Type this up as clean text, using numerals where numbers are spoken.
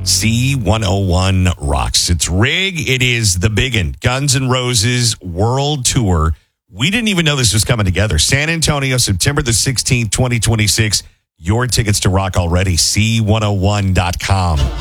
C101 rocks. It's Rig. It is the biggin. Guns N' Roses World Tour. We didn't even know this was coming together. San Antonio, September the 16th, 2026. Your tickets to rock already. C101.com.